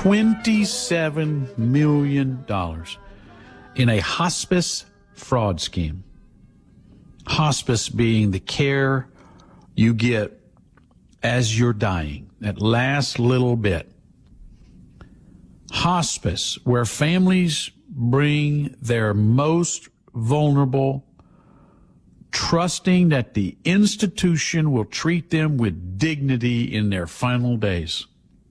$27 million in a hospice fraud scheme. Hospice being the care you get as you're dying, that last little bit. Hospice, where families bring their most vulnerable, trusting that the institution will treat them with dignity in their final days.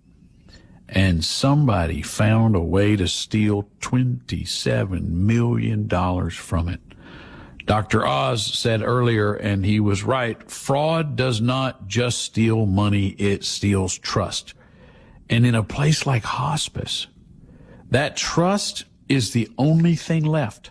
And somebody found a way to steal $27 million from it. Dr. Oz said earlier, and he was right, fraud does not just steal money, it steals trust. And in a place like hospice, that trust is the only thing left.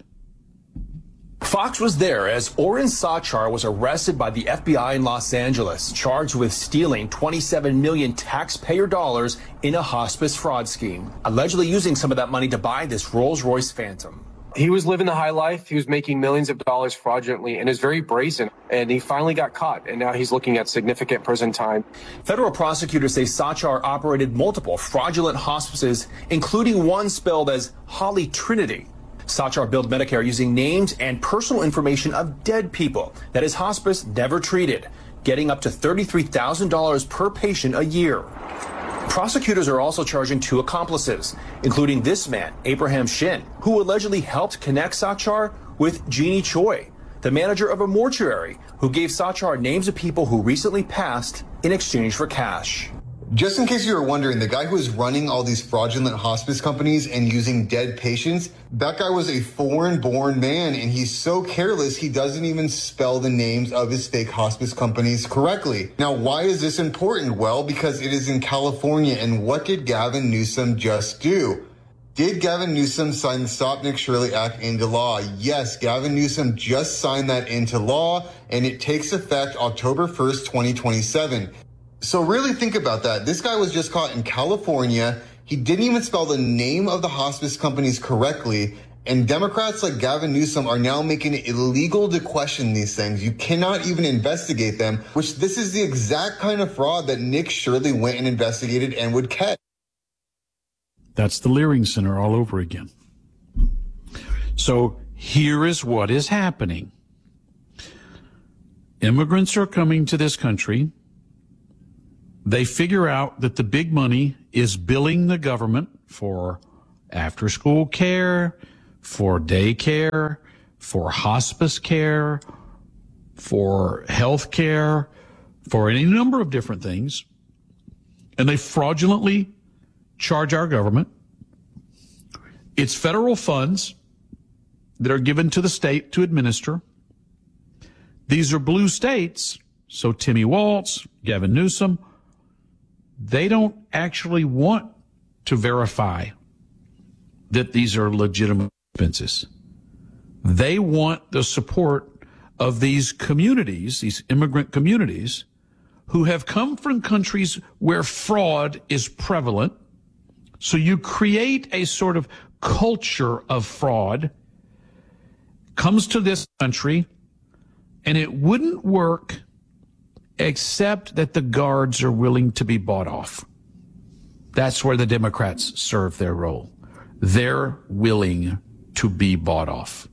Fox was there as Oren Sachar was arrested by the FBI in Los Angeles, charged with stealing 27 million taxpayer dollars in a hospice fraud scheme, allegedly using some of that money to buy this Rolls-Royce Phantom. He was living the high life. He was making millions of dollars fraudulently and is very brazen. And he finally got caught. And now he's looking at significant prison time. Federal prosecutors say Sachar operated multiple fraudulent hospices, including one spelled as Holy Trinity. Sachar billed Medicare using names and personal information of dead people that his hospice never treated, getting up to $33,000 per patient a year. Prosecutors are also charging 2 accomplices, including this man, Abraham Shin, who allegedly helped connect Sachar with Jeannie Choi, the manager of a mortuary, who gave Sachar names of people who recently passed in exchange for cash. Just in case you were wondering, the guy who was running all these fraudulent hospice companies and using dead patients, that guy was a foreign-born man, and he's so careless he doesn't even spell the names of his fake hospice companies correctly. Now, why is this important? Well, because it is in California, and what did Gavin Newsom just do? Did Gavin Newsom sign the Stop Nick Shirley Act into law? Yes, Gavin Newsom just signed that into law, and it takes effect October 1st, 2027. So really think about that. This guy was just caught in California. He didn't even spell the name of the hospice companies correctly. And Democrats like Gavin Newsom are now making it illegal to question these things. You cannot even investigate them, which this is the exact kind of fraud that Nick Shirley went and investigated and would catch. That's the Leering Center all over again. So here is what is happening. Immigrants are coming to this country. They figure out that the big money is billing the government for after-school care, for daycare, for hospice care, for health care, for any number of different things. And they fraudulently charge our government. It's federal funds that are given to the state to administer. These are blue states, so Timmy Walz, Gavin Newsom, they don't actually want to verify that these are legitimate expenses. They want the support of these communities, these immigrant communities, who have come from countries where fraud is prevalent. So you create a sort of culture of fraud, comes to this country, and it wouldn't work except that the guards are willing to be bought off. That's where the Democrats serve their role. They're willing to be bought off.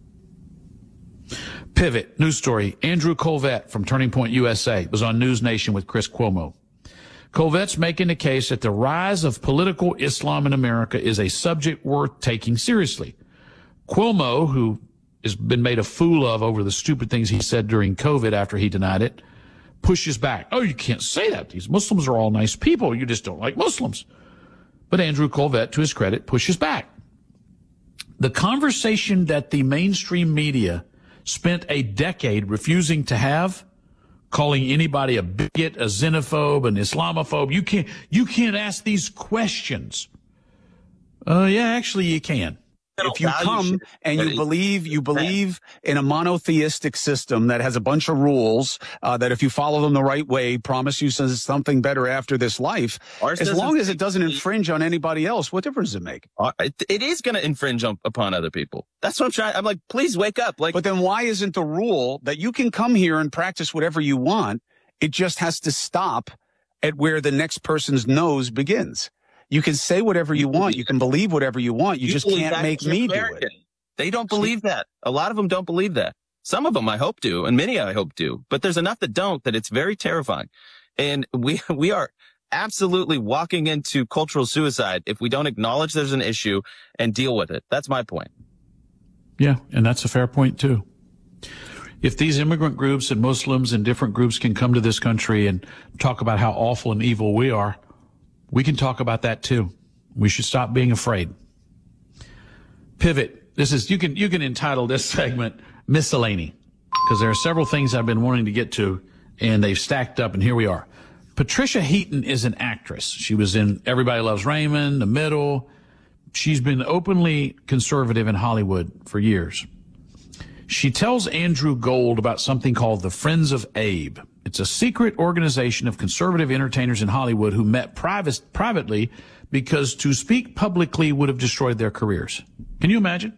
Pivot, news story. Andrew Colvett from Turning Point USA was on News Nation with Chris Cuomo. Colvett's making the case that the rise of political Islam in America is a subject worth taking seriously. Cuomo, who has been made a fool of over the stupid things he said during COVID after he denied it, pushes back. Oh, you can't say that. These Muslims are all nice people. You just don't like Muslims. But Andrew Colvett, to his credit, pushes back. The conversation that the mainstream media spent a decade refusing to have, calling anybody a bigot, a xenophobe, an Islamophobe. You can't ask these questions. Yeah, actually you can. If you come and you believe in a monotheistic system that has a bunch of rules, that if you follow them the right way, promise you something better after this life, as long as it doesn't infringe on anybody else, what difference does it make? It is going to infringe upon other people. That's what I'm trying. I'm like, please wake up. But then why isn't the rule that you can come here and practice whatever you want? It just has to stop at where the next person's nose begins. You can say whatever you want. You can believe whatever you want. You just can't make me do it. They don't believe that. A lot of them don't believe that. Some of them I hope do, and many I hope do. But there's enough that don't, that it's very terrifying. And we are absolutely walking into cultural suicide if we don't acknowledge there's an issue and deal with it. That's my point. Yeah, and that's a fair point, too. If these immigrant groups and Muslims and different groups can come to this country and talk about how awful and evil we are, we can talk about that, too. We should stop being afraid. Pivot. This is, you can entitle this segment Miscellany, because there are several things I've been wanting to get to, and they've stacked up, and here we are. Patricia Heaton is an actress. She was in Everybody Loves Raymond, The Middle. She's been openly conservative in Hollywood for years. She tells Andrew Gold about something called the Friends of Abe. It's a secret organization of conservative entertainers in Hollywood who met privately because to speak publicly would have destroyed their careers. Can you imagine?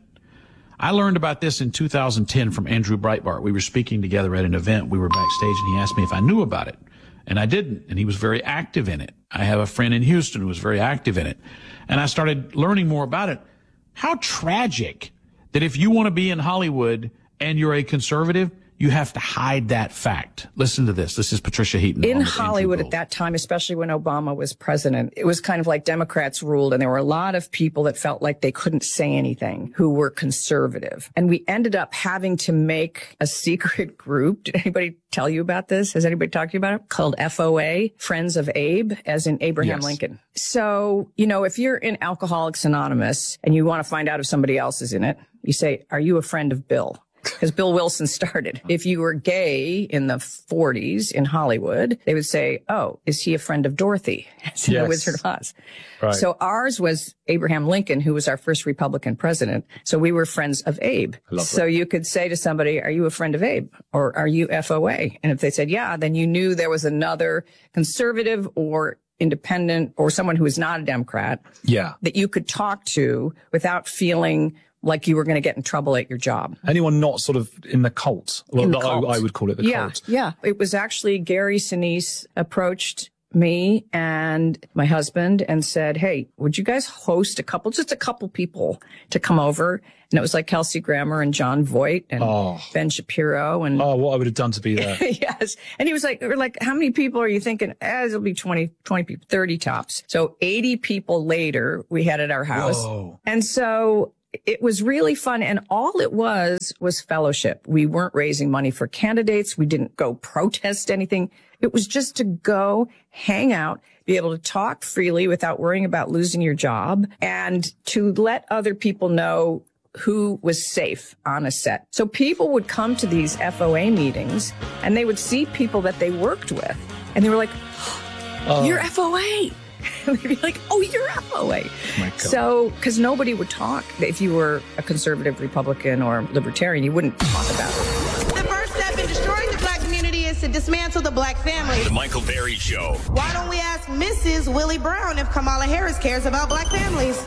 I learned about this in 2010 from Andrew Breitbart. We were speaking together at an event. We were backstage, and he asked me if I knew about it. And I didn't, and he was very active in it. I have a friend in Houston who was very active in it. And I started learning more about it. How tragic that if you want to be in Hollywood and you're a conservative, you have to hide that fact. Listen to this. This is Patricia Heaton. In Hollywood at that time, especially when Obama was president, it was kind of like Democrats ruled, and there were a lot of people that felt like they couldn't say anything who were conservative. And we ended up having to make a secret group. Did anybody tell you about this? Has anybody talked to you about it? Called FOA, Friends of Abe, as in Abraham Lincoln. So, if you're in Alcoholics Anonymous and you want to find out if somebody else is in it, you say, are you a friend of Bill? Because Bill Wilson started. If you were gay in the 40s in Hollywood, they would say, oh, is he a friend of Dorothy? As in The Wizard of Oz. Right. So ours was Abraham Lincoln, who was our first Republican president. So we were friends of Abe. So you could say to somebody, are you a friend of Abe? Or are you FOA? And if they said, yeah, then you knew there was another conservative or independent or someone who is not a Democrat that you could talk to without feeling like you were going to get in trouble at your job. Anyone not sort of in the cult? Well, in the cult. I would call it the cult. Yeah. It was actually Gary Sinise approached me and my husband and said, hey, would you guys host just a couple people to come over? And it was like Kelsey Grammer and John Voight and Ben Shapiro. And what I would have done to be there. Yes. And he was like, how many people are you thinking? It'll be 20 people, 30 tops. So 80 people later, we had at our house. Whoa. And so it was really fun. And all it was fellowship. We weren't raising money for candidates. We didn't go protest anything. It was just to go hang out, be able to talk freely without worrying about losing your job, and to let other people know who was safe on a set. So people would come to these FOA meetings and they would see people that they worked with. And they were like, you're FOA. We'd be like, oh, you're FOA. Oh my God. So, because nobody would talk. If you were a conservative Republican or libertarian, you wouldn't talk about it. The first step in destroying the black community is to dismantle the black family. The Michael Berry Show. Why don't we ask Mrs. Willie Brown if Kamala Harris cares about black families?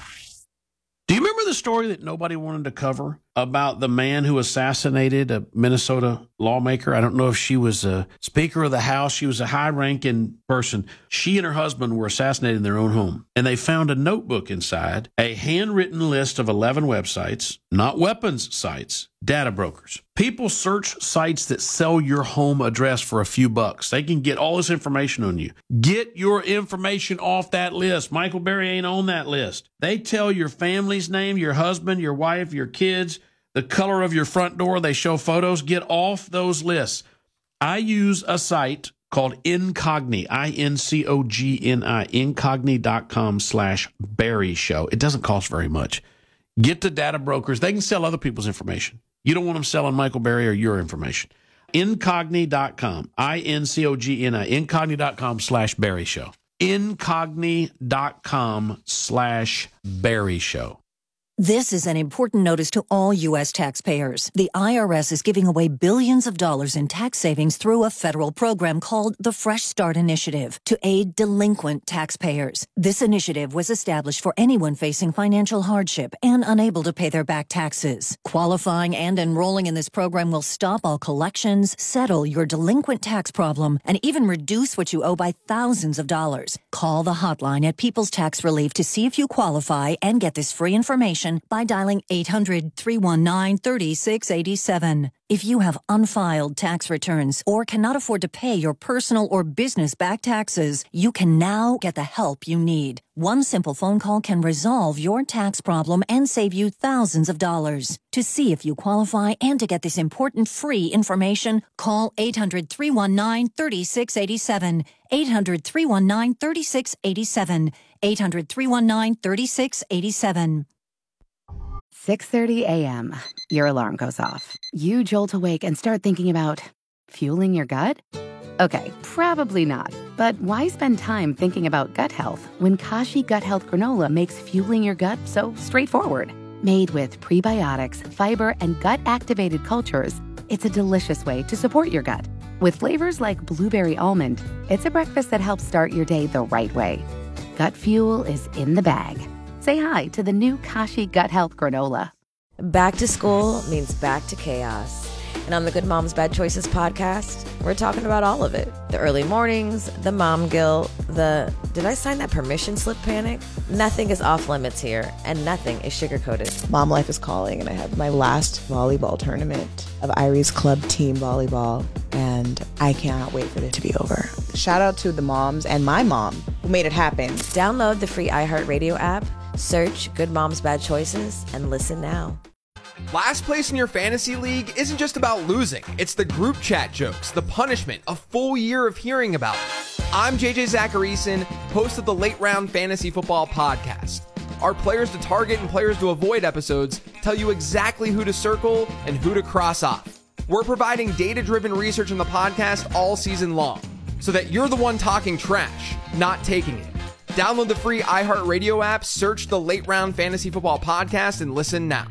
Do you remember the story that nobody wanted to cover about the man who assassinated a Minnesota lawmaker? I don't know if she was a Speaker of the House. She was a high-ranking person. She and her husband were assassinated in their own home. And they found a notebook inside, a handwritten list of 11 websites, not weapons sites, data brokers. People search sites that sell your home address for a few bucks. They can get all this information on you. Get your information off that list. Michael Berry ain't on that list. They tell your family's name, your husband, your wife, your kids, the color of your front door. They show photos. Get off those lists. I use a site called Incogni, INCOGNI, incogni.com/Berry Show. It doesn't cost very much. Get to data brokers. They can sell other people's information. You don't want them selling Michael Berry or your information. Incogni.com, INCOGNI, incogni.com/Berry Show. Incogni.com/Berry Show. This is an important notice to all U.S. taxpayers. The IRS is giving away billions of dollars in tax savings through a federal program called the Fresh Start Initiative to aid delinquent taxpayers. This initiative was established for anyone facing financial hardship and unable to pay their back taxes. Qualifying and enrolling in this program will stop all collections, settle your delinquent tax problem, and even reduce what you owe by thousands of dollars. Call the hotline at People's Tax Relief to see if you qualify and get this free information by dialing 800-319-3687. If you have unfiled tax returns or cannot afford to pay your personal or business back taxes, you can now get the help you need. One simple phone call can resolve your tax problem and save you thousands of dollars. To see if you qualify and to get this important free information, call 800-319-3687. 800-319-3687. 800-319-3687. 6:30 a.m. Your alarm goes off. You jolt awake and start thinking about fueling your gut? Okay, probably not. But why spend time thinking about gut health when Kashi Gut Health Granola makes fueling your gut so straightforward? Made with prebiotics, fiber, and gut-activated cultures, it's a delicious way to support your gut. With flavors like blueberry almond, it's a breakfast that helps start your day the right way. Gut fuel is in the bag. Say hi to the new Kashi Gut Health Granola. Back to school means back to chaos. And on the Good Moms Bad Choices podcast, we're talking about all of it. The early mornings, the mom guilt, the did I sign that permission slip panic? Nothing is off limits here, and nothing is sugar-coated. Mom life is calling, and I have my last volleyball tournament of Irie's Club Team Volleyball, and I cannot wait for it to be over. Shout out to the moms and my mom who made it happen. Download the free iHeartRadio app, search Good Moms Bad Choices, and listen now. Last place in your fantasy league isn't just about losing. It's the group chat jokes, the punishment, a full year of hearing about it. I'm JJ Zacharyson, host of the Late Round Fantasy Football Podcast. Our players to target and players to avoid episodes tell you exactly who to circle and who to cross off. We're providing data-driven research in the podcast all season long, so that you're the one talking trash, not taking it. Download the free iHeartRadio app, search the Late Round Fantasy Football Podcast, and listen now.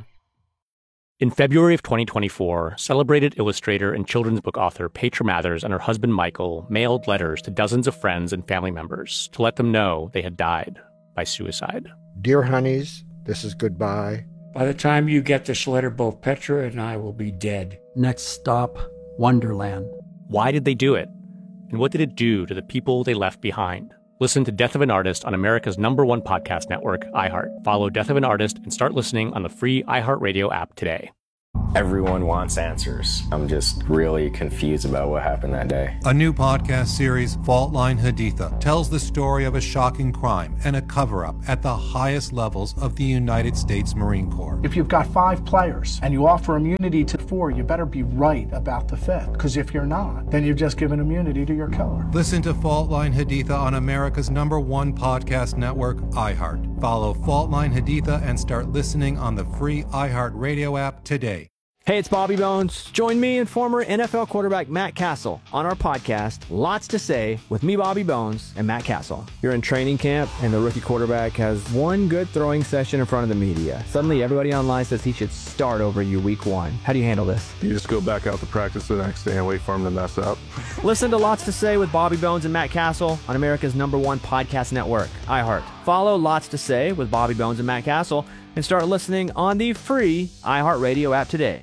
In February of 2024, celebrated illustrator and children's book author Petra Mathers and her husband Michael mailed letters to dozens of friends and family members to let them know they had died by suicide. Dear honeys, this is goodbye. By the time you get this letter, both Petra and I will be dead. Next stop, Wonderland. Why did they do it? And what did it do to the people they left behind? Listen to Death of an Artist on America's #1 podcast network, iHeart. Follow Death of an Artist and start listening on the free iHeartRadio app today. Everyone wants answers. I'm just really confused about what happened that day. A new podcast series, Fault Line Haditha, tells the story of a shocking crime and a cover-up at the highest levels of the United States Marine Corps. If you've got 5 players and you offer immunity to 4, you better be right about the 5th. Because if you're not, then you've just given immunity to your killer. Listen to Fault Line Haditha on America's #1 podcast network, iHeart. Follow Fault Line Haditha and start listening on the free iHeart Radio app today. Hey, it's Bobby Bones. Join me and former NFL quarterback Matt Castle on our podcast, Lots to Say, with me, Bobby Bones, and Matt Castle. You're in training camp, and the rookie quarterback has one good throwing session in front of the media. Suddenly, everybody online says he should start over you week 1. How do you handle this? You just go back out to practice the next day and wait for him to mess up. Listen to Lots to Say with Bobby Bones and Matt Castle on America's #1 podcast network, iHeart. Follow Lots to Say with Bobby Bones and Matt Castle and start listening on the free iHeartRadio app today.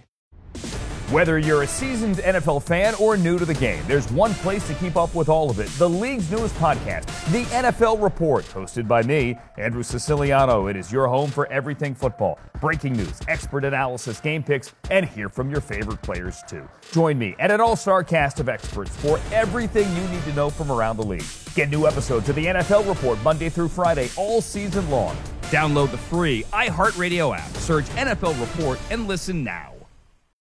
Whether you're a seasoned NFL fan or new to the game, there's one place to keep up with all of it. The league's newest podcast, The NFL Report, hosted by me, Andrew Siciliano. It is your home for everything football. Breaking news, expert analysis, game picks, and hear from your favorite players too. Join me and an all-star cast of experts for everything you need to know from around the league. Get new episodes of The NFL Report Monday through Friday all season long. Download the free iHeartRadio app, search NFL Report, and listen now.